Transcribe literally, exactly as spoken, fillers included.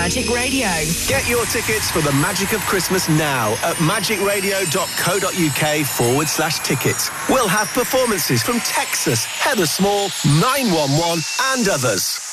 Magic Radio. Get your tickets for the Magic of Christmas now at magicradio.co.uk forward slash tickets. We'll have performances from Texas, Heather Small, nine one one and others.